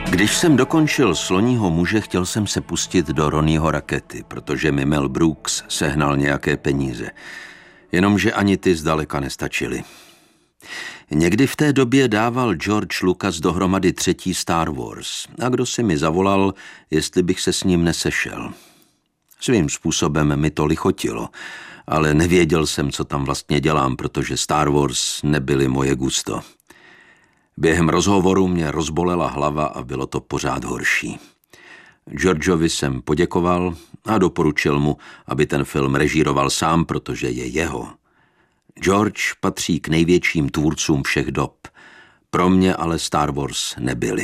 Když jsem dokončil Sloního muže, chtěl jsem se pustit do Ronnieho Rakety, protože mi Mel Brooks sehnal nějaké peníze. Jenomže ani ty zdaleka nestačily. Někdy v té době dával George Lucas dohromady 3. Star Wars a kdo si mi zavolal, jestli bych se s ním nesešel. Svým způsobem mi to lichotilo, ale nevěděl jsem, co tam vlastně dělám, protože Star Wars nebyly moje gusto. Během rozhovoru mě rozbolela hlava a bylo to pořád horší. Georgeovi jsem poděkoval a doporučil mu, aby ten film režíroval sám, protože je jeho. George patří k největším tvůrcům všech dob. Pro mě ale Star Wars nebyly.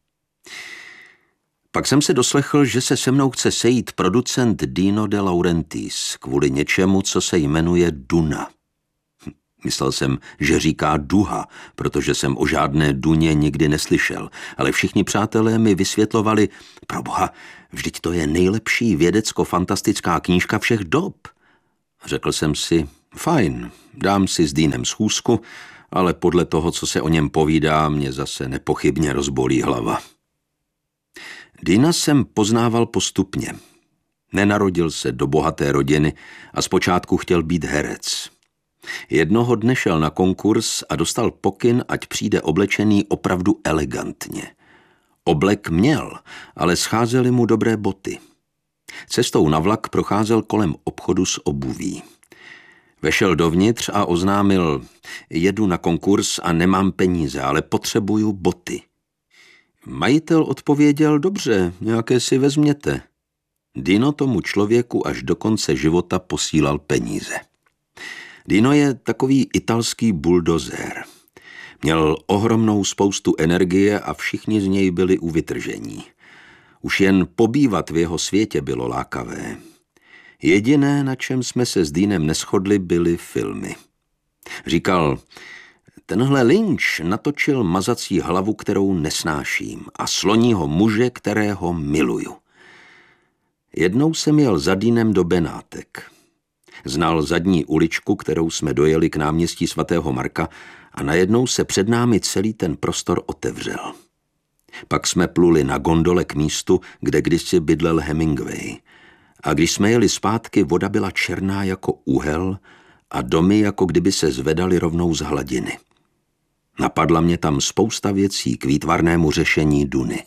Pak jsem se doslechl, že se se mnou chce sejít producent Dino De Laurentiis kvůli něčemu, co se jmenuje Duna. Myslel jsem, že říká duha, protože jsem o žádné duně nikdy neslyšel, ale všichni přátelé mi vysvětlovali, proboha, vždyť to je nejlepší vědecko-fantastická knížka všech dob. Řekl jsem si, fajn, dám si s Deanem schůzku, ale podle toho, co se o něm povídá, mě zase nepochybně rozbolí hlava. Deana jsem poznával postupně. Nenarodil se do bohaté rodiny a zpočátku chtěl být herec. Jednoho dne šel na konkurs a dostal pokyn, ať přijde oblečený opravdu elegantně. Oblek měl, ale scházely mu dobré boty. Cestou na vlak procházel kolem obchodu s obuví. Vešel dovnitř a oznámil, jedu na konkurs a nemám peníze, ale potřebuju boty. Majitel odpověděl, dobře, nějaké si vezměte. Dino tomu člověku až do konce života posílal peníze. Dino je takový italský buldozér. Měl ohromnou spoustu energie a všichni z něj byli u vytržení. Už jen pobývat v jeho světě bylo lákavé. Jediné, na čem jsme se s Deanem neshodli, byly filmy. Říkal, tenhle Lynch natočil Mazací hlavu, kterou nesnáším, a Sloního muže, kterého miluju. Jednou jsem jel za Deanem do Benátek. Znal zadní uličku, kterou jsme dojeli k náměstí svatého Marka a najednou se před námi celý ten prostor otevřel. Pak jsme pluli na gondole k místu, kde kdysi bydlel Hemingway. A když jsme jeli zpátky, voda byla černá jako úhel a domy jako kdyby se zvedaly rovnou z hladiny. Napadla mě tam spousta věcí k výtvarnému řešení Duny.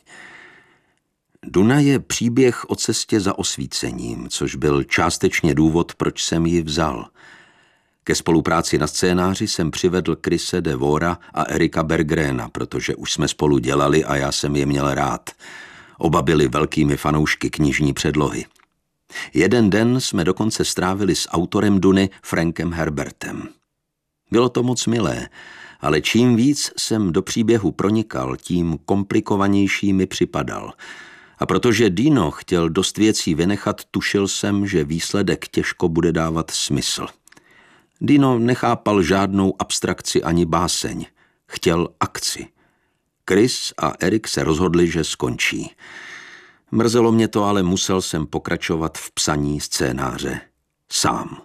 Duna je příběh o cestě za osvícením, což byl částečně důvod, proč jsem ji vzal. Ke spolupráci na scénáři jsem přivedl Chrise de Vora a Erika Bergrena, protože už jsme spolu dělali a já jsem je měl rád. Oba byli velkými fanoušky knižní předlohy. Jeden den jsme dokonce strávili s autorem Duny Frankem Herbertem. Bylo to moc milé, ale čím víc jsem do příběhu pronikal, tím komplikovanější mi připadal. A protože Dino chtěl dost věcí vynechat, tušil jsem, že výsledek těžko bude dávat smysl. Dino nechápal žádnou abstrakci ani báseň. Chtěl akci. Chris a Erik se rozhodli, že skončí. Mrzelo mě to, ale musel jsem pokračovat v psaní scénáře. Sám.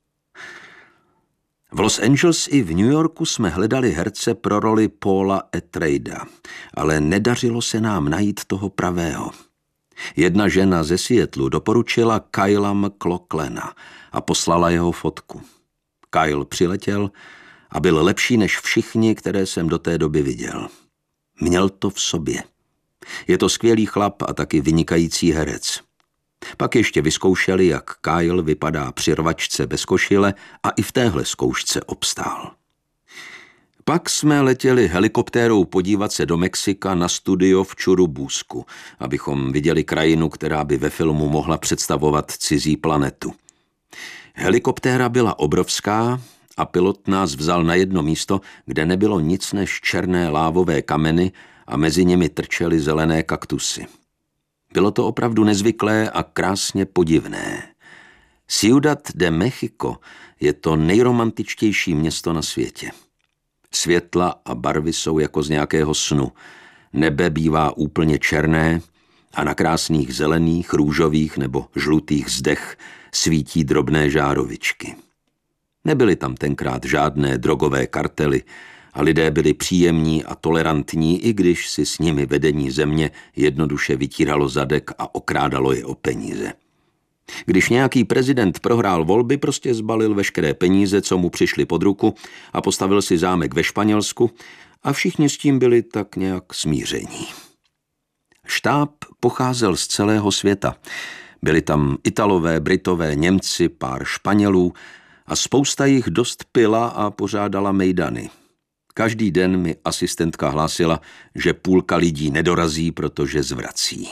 V Los Angeles i v New Yorku jsme hledali herce pro roli Paula Atreida, ale nedařilo se nám najít toho pravého. Jedna žena ze Seattlu doporučila Kyla MacLachlana a poslala jeho fotku. Kyle přiletěl a byl lepší než všichni, které jsem do té doby viděl. Měl to v sobě. Je to skvělý chlap a taky vynikající herec. Pak ještě vyzkoušeli, jak Kyle vypadá při rvačce bez košile a i v téhle zkoušce obstál. Pak jsme letěli helikoptérou podívat se do Mexika na studio v Churubusku, abychom viděli krajinu, která by ve filmu mohla představovat cizí planetu. Helikoptéra byla obrovská a pilot nás vzal na jedno místo, kde nebylo nic než černé lávové kameny a mezi nimi trčely zelené kaktusy. Bylo to opravdu nezvyklé a krásně podivné. Ciudad de México je to nejromantičtější město na světě. Světla a barvy jsou jako z nějakého snu. Nebe bývá úplně černé a na krásných zelených, růžových nebo žlutých zdech svítí drobné žárovičky. Nebyly tam tenkrát žádné drogové kartely a lidé byli příjemní a tolerantní, i když si s nimi vedení země jednoduše vytíralo zadek a okrádalo je o peníze. Když nějaký prezident prohrál volby, prostě zbalil veškeré peníze, co mu přišly pod ruku a postavil si zámek ve Španělsku a všichni s tím byli tak nějak smíření. Štáb pocházel z celého světa. Byli tam Italové, Britové, Němci, pár Španělů a spousta jich dost pila a pořádala mejdany. Každý den mi asistentka hlásila, že půlka lidí nedorazí, protože zvrací.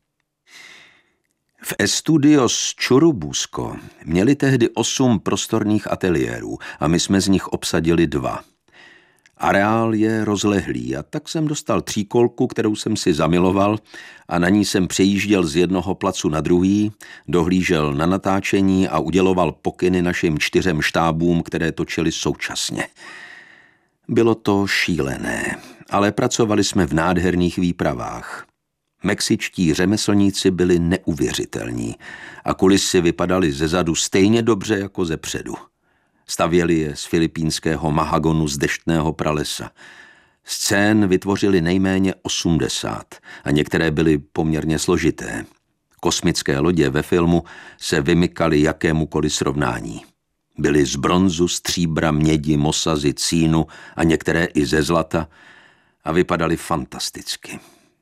V Estudios Churubusco měli tehdy 8 prostorných ateliérů a my jsme z nich obsadili 2. Areál je rozlehlý a tak jsem dostal tříkolku, kterou jsem si zamiloval a na ní jsem přejížděl z jednoho placu na druhý, dohlížel na natáčení a uděloval pokyny našim 4 štábům, které točili současně. Bylo to šílené, ale pracovali jsme v nádherných výpravách. Mexičtí řemeslníci byli neuvěřitelní a kulisy vypadaly zezadu stejně dobře jako zepředu. Stavěli je z filipínského mahagonu z deštného pralesa. Scén vytvořili nejméně 80 a některé byly poměrně složité. Kosmické lodě ve filmu se vymykaly jakémukoliv srovnání. Byly z bronzu, stříbra, mědi, mosazy, cínu a některé i ze zlata a vypadaly fantasticky.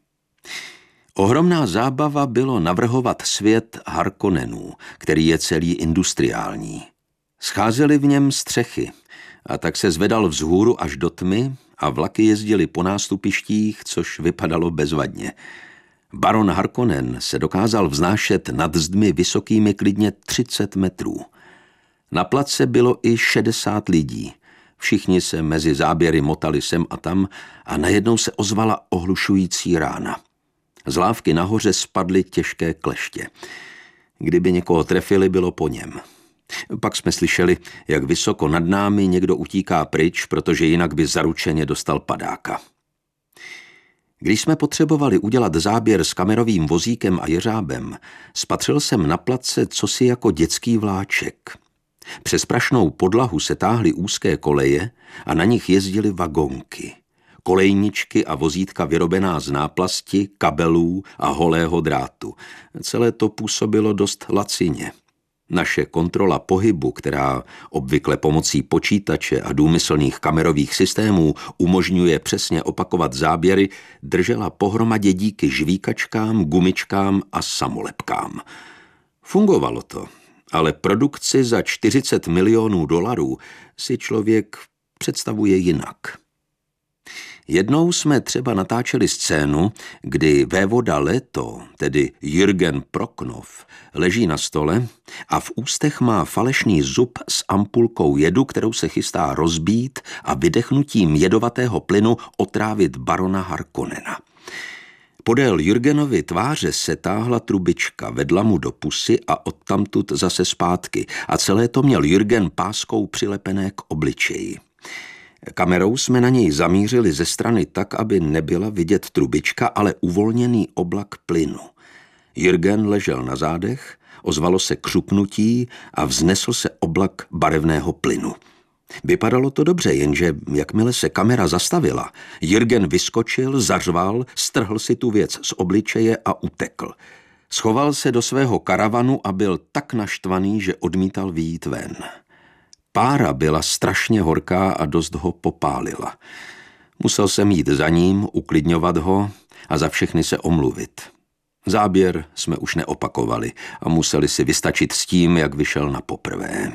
Ohromná zábava bylo navrhovat svět Harkonnenů, který je celý industriální. Scházely v něm střechy a tak se zvedal vzhůru až do tmy a vlaky jezdily po nástupištích, což vypadalo bezvadně. Baron Harkonnen se dokázal vznášet nad zdmi vysokými klidně 30 metrů. Na place bylo i 60 lidí. Všichni se mezi záběry motali sem a tam a najednou se ozvala ohlušující rána. Z lávky nahoře spadly těžké kleště. Kdyby někoho trefili, bylo po něm. Pak jsme slyšeli, jak vysoko nad námi někdo utíká pryč, protože jinak by zaručeně dostal padáka. Když jsme potřebovali udělat záběr s kamerovým vozíkem a jeřábem, spatřil jsem na place cosi jako dětský vláček. Přes prašnou podlahu se táhly úzké koleje a na nich jezdily vagonky. Kolejničky a vozítka vyrobená z náplasti, kabelů a holého drátu. Celé to působilo dost lacině. Naše kontrola pohybu, která obvykle pomocí počítače a důmyslných kamerových systémů umožňuje přesně opakovat záběry, držela pohromadě díky žvíkačkám, gumičkám a samolepkám. Fungovalo to, ale produkci za $40 milionů si člověk představuje jinak. Jednou jsme třeba natáčeli scénu, kdy vévoda Leto, tedy Jürgen Proknov, leží na stole a v ústech má falešný zub s ampulkou jedu, kterou se chystá rozbít a vydechnutím jedovatého plynu otrávit barona Harkonnena. Podél Jürgenovy tváře se táhla trubička, vedla mu do pusy a odtamtud zase zpátky a celé to měl Jürgen páskou přilepené k obličeji. Kamerou jsme na něj zamířili ze strany tak, aby nebyla vidět trubička, ale uvolněný oblak plynu. Jürgen ležel na zádech, ozvalo se křupnutí a vznesl se oblak barevného plynu. Vypadalo to dobře, jenže jakmile se kamera zastavila, Jürgen vyskočil, zařval, strhl si tu věc z obličeje a utekl. Schoval se do svého karavanu a byl tak naštvaný, že odmítal vyjít ven. Pára byla strašně horká a dost ho popálila. Musel jsem jít za ním, uklidňovat ho a za všechny se omluvit. Záběr jsme už neopakovali a museli si vystačit s tím, jak vyšel na poprvé.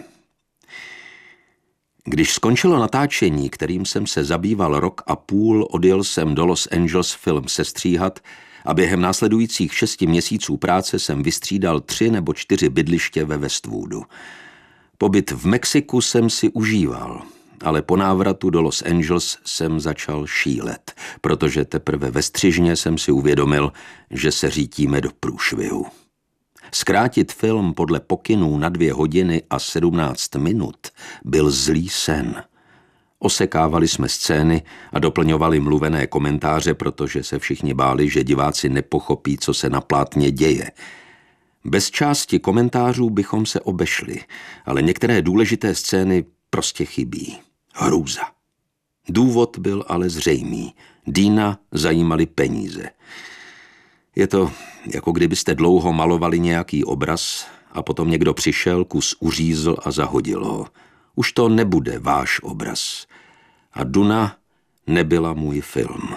Když skončilo natáčení, kterým jsem se zabýval 1,5 roku, odjel jsem do Los Angeles film sestříhat a během následujících 6 měsíců práce jsem vystřídal 3 nebo 4 bydliště ve Westwoodu. Pobyt v Mexiku jsem si užíval, ale po návratu do Los Angeles jsem začal šílet, protože teprve ve střižně jsem si uvědomil, že se řítíme do průšvihu. Zkrátit film podle pokynů na 2 hodiny a 17 minut byl zlý sen. Osekávali jsme scény a doplňovali mluvené komentáře, protože se všichni báli, že diváci nepochopí, co se na plátně děje. Bez části komentářů bychom se obešli, ale některé důležité scény prostě chybí. Hrůza. Důvod byl ale zřejmý. Deana zajímaly peníze. Je to, jako kdybyste dlouho malovali nějaký obraz a potom někdo přišel, kus uřízl a zahodil ho. Už to nebude váš obraz. A Duna nebyla můj film.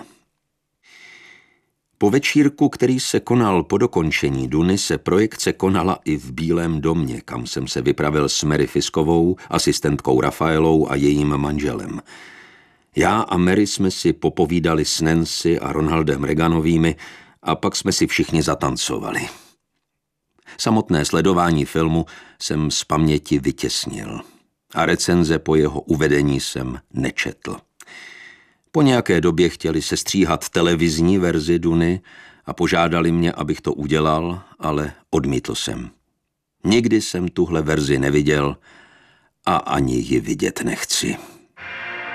Po večírku, který se konal po dokončení Duny, se projekce konala i v Bílém domě, kam jsem se vypravil s Mary Fiskovou, asistentkou Rafaelou a jejím manželem. Já a Mary jsme si popovídali s Nancy a Ronaldem Reaganovými a pak jsme si všichni zatancovali. Samotné sledování filmu jsem z paměti vytěsnil a recenze po jeho uvedení jsem nečetl. Po nějaké době chtěli sestříhat televizní verzi Duny a požádali mě, abych to udělal, ale odmítl jsem. Nikdy jsem tuhle verzi neviděl a ani ji vidět nechci.